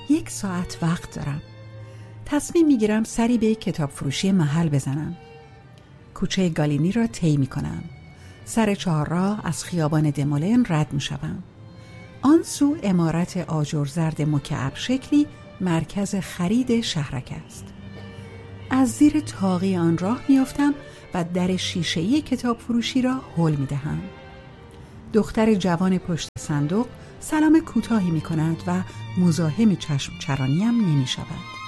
1 ساعت وقت دارم. تصمیم میگیرم سری به کتاب فروشی محل بزنم. کوچه گالینی را طی میکنم. سر چهارراه از خیابان دمولن رد میشوم. آن سو عمارت آجر زرد مکعب شکلی مرکز خرید شهرک است. از زیر طاقی آن راه میافتم و در شیشه‌ای کتاب فروشی را هل میدهم. دختر جوان پشت صندوق سلام کوتاهی میکند و مزاحم چشم چرانیم نمیشود.